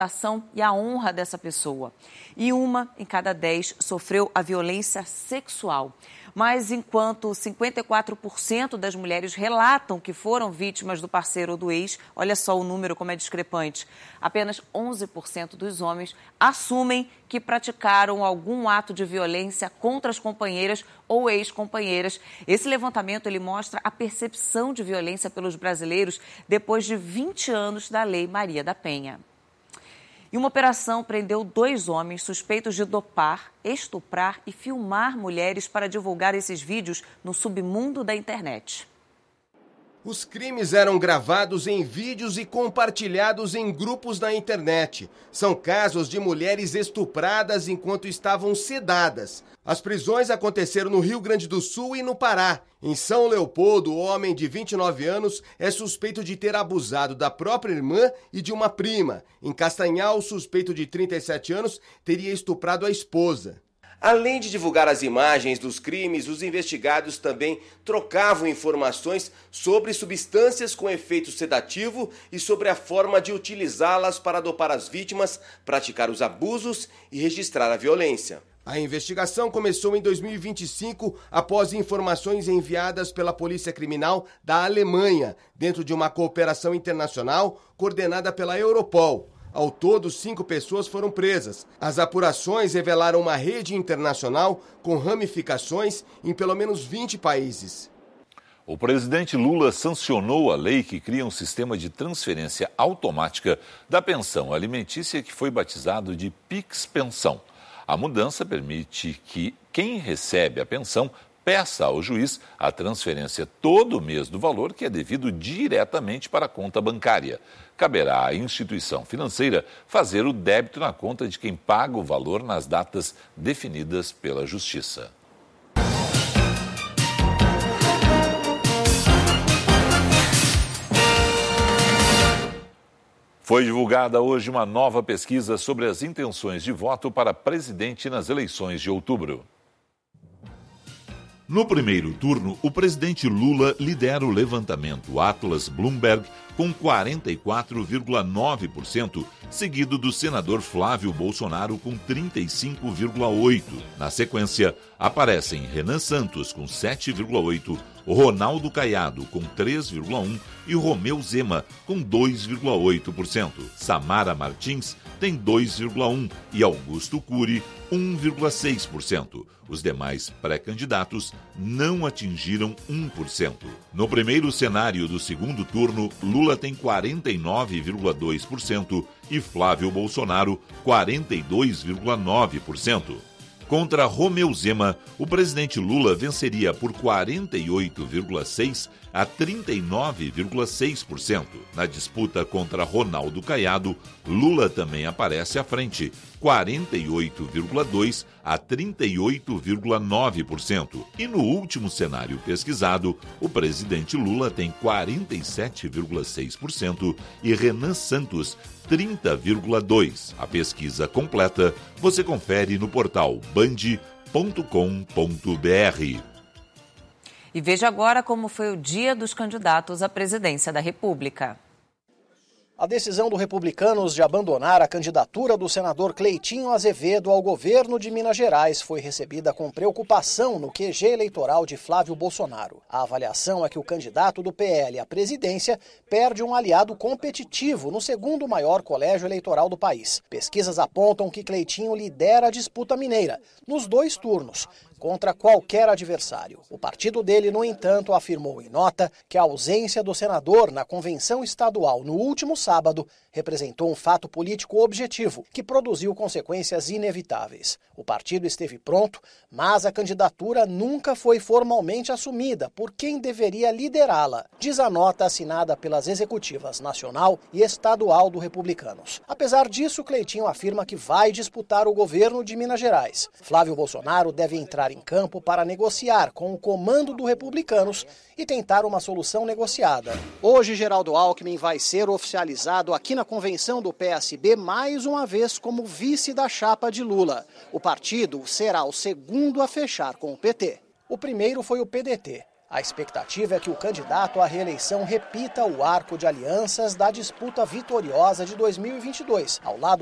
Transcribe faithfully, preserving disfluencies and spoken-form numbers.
e a honra dessa pessoa. E uma em cada dez sofreu a violência sexual. Mas enquanto cinquenta e quatro por cento das mulheres relatam que foram vítimas do parceiro ou do ex, olha só o número como é discrepante, apenas onze por cento dos homens assumem que praticaram algum ato de violência contra as companheiras ou ex-companheiras. Esse levantamento ele mostra a percepção de violência pelos brasileiros depois de vinte anos da Lei Maria da Penha. E uma operação prendeu dois homens suspeitos de dopar, estuprar e filmar mulheres para divulgar esses vídeos no submundo da internet. Os crimes eram gravados em vídeos e compartilhados em grupos na internet. São casos de mulheres estupradas enquanto estavam sedadas. As prisões aconteceram no Rio Grande do Sul e no Pará. Em São Leopoldo, o homem de vinte e nove anos é suspeito de ter abusado da própria irmã e de uma prima. Em Castanhal, o suspeito de trinta e sete anos teria estuprado a esposa. Além de divulgar as imagens dos crimes, os investigados também trocavam informações sobre substâncias com efeito sedativo e sobre a forma de utilizá-las para dopar as vítimas, praticar os abusos e registrar a violência. A investigação começou em dois mil e vinte e cinco após informações enviadas pela Polícia Criminal da Alemanha, dentro de uma cooperação internacional coordenada pela Europol. Ao todo, cinco pessoas foram presas. As apurações revelaram uma rede internacional com ramificações em pelo menos vinte países. O presidente Lula sancionou a lei que cria um sistema de transferência automática da pensão alimentícia que foi batizado de Pix Pensão. A mudança permite que quem recebe a pensão peça ao juiz a transferência todo mês do valor que é devido diretamente para a conta bancária. Caberá à instituição financeira fazer o débito na conta de quem paga o valor nas datas definidas pela Justiça. Foi divulgada hoje uma nova pesquisa sobre as intenções de voto para presidente nas eleições de outubro. No primeiro turno, o presidente Lula lidera o levantamento Atlas Bloomberg com quarenta e quatro vírgula nove por cento, seguido do senador Flávio Bolsonaro com trinta e cinco vírgula oito por cento. Na sequência, aparecem Renan Santos com sete vírgula oito por cento, Ronaldo Caiado com três vírgula um por cento e Romeu Zema com dois vírgula oito por cento. Samara Martins tem dois vírgula um por cento e Augusto Cury um vírgula seis por cento. Os demais pré-candidatos não atingiram um por cento. No primeiro cenário do segundo turno, Lula tem quarenta e nove vírgula dois por cento e Flávio Bolsonaro quarenta e dois vírgula nove por cento. Contra Romeu Zema, o presidente Lula venceria por quarenta e oito vírgula seis por cento a trinta e nove vírgula seis por cento. Na disputa contra Ronaldo Caiado, Lula também aparece à frente, quarenta e oito vírgula dois por cento a trinta e oito vírgula nove por cento. E no último cenário pesquisado, o presidente Lula tem quarenta e sete vírgula seis por cento e Renan Santos trinta vírgula dois por cento. A pesquisa completa você confere no portal band ponto com ponto br. E veja agora como foi o dia dos candidatos à presidência da República. A decisão do Republicanos de abandonar a candidatura do senador Cleitinho Azevedo ao governo de Minas Gerais foi recebida com preocupação no Q G eleitoral de Flávio Bolsonaro. A avaliação é que o candidato do P L à presidência perde um aliado competitivo no segundo maior colégio eleitoral do país. Pesquisas apontam que Cleitinho lidera a disputa mineira, nos dois turnos, contra qualquer adversário. O partido dele, no entanto, afirmou em nota que a ausência do senador na convenção estadual no último sábado representou um fato político objetivo que produziu consequências inevitáveis. O partido esteve pronto, mas a candidatura nunca foi formalmente assumida por quem deveria liderá-la, diz a nota assinada pelas executivas nacional e estadual do Republicanos. Apesar disso, Cleitinho afirma que vai disputar o governo de Minas Gerais. Flávio Bolsonaro deve entrar em campo para negociar com o comando do Republicanos e tentar uma solução negociada. Hoje, Geraldo Alckmin vai ser oficializado aqui na convenção do P S B mais uma vez como vice da chapa de Lula. O partido será o segundo a fechar com o P T. O primeiro foi o P D T. A expectativa é que o candidato à reeleição repita o arco de alianças da disputa vitoriosa de dois mil e vinte e dois, ao lado